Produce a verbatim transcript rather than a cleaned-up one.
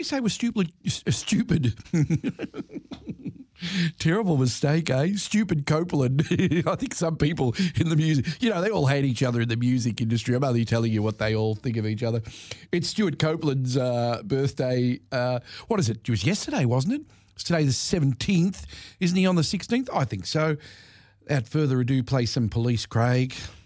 You say was stupid, stupid. Terrible mistake, eh? Stupid Copeland. I think some people in the music, you know, they all hate each other in the music industry. I'm only telling you what they all think of each other. It's Stuart Copeland's uh, birthday. Uh, what is it? It was yesterday, wasn't it? It's today the seventeenth. Isn't he on the sixteenth? I think so. Without further ado, play some Police, Craig.